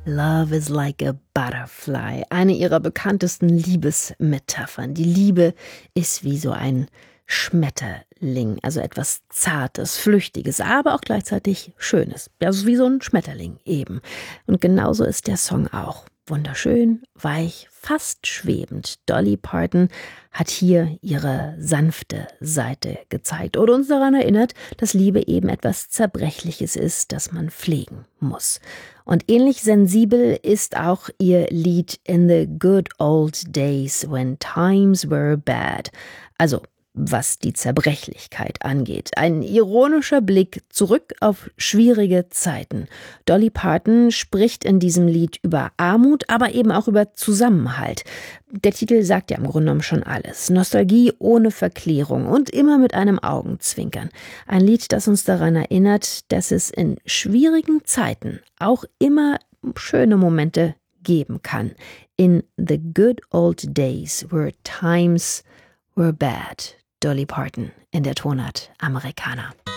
Love is like a butterfly, eine ihrer bekanntesten Liebesmetaphern. Die Liebe ist wie so ein Schmetterling, also etwas Zartes, Flüchtiges, aber auch gleichzeitig Schönes. Also wie so ein Schmetterling eben. Und genauso ist der Song auch. Wunderschön, weich, fast schwebend. Dolly Parton hat hier ihre sanfte Seite gezeigt oder uns daran erinnert, dass Liebe eben etwas Zerbrechliches ist, das man pflegen muss. Und ähnlich sensibel ist auch ihr Lied In the Good Old Days When Times Were Bad. Also was die Zerbrechlichkeit angeht. Ein ironischer Blick zurück auf schwierige Zeiten. Dolly Parton spricht in diesem Lied über Armut, aber eben auch über Zusammenhalt. Der Titel sagt ja im Grunde genommen schon alles. Nostalgie ohne Verklärung und immer mit einem Augenzwinkern. Ein Lied, das uns daran erinnert, dass es in schwierigen Zeiten auch immer schöne Momente geben kann. In the good old days where times were bad. Dolly Parton in der Tonart Americana.